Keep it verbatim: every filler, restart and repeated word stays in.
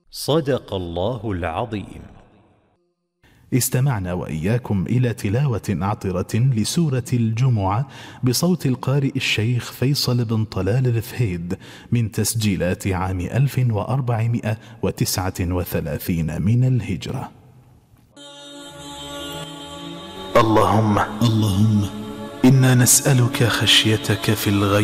صدق الله العظيم. استمعنا وإياكم إلى تلاوة عطرة لسورة الجمعة بصوت القارئ الشيخ فيصل بن طلال الفهيد من تسجيلات عام ألف وأربعمائة وتسعة وثلاثين من الهجرة. اللهم اللهم إنا نسألك خشيتك في الغيب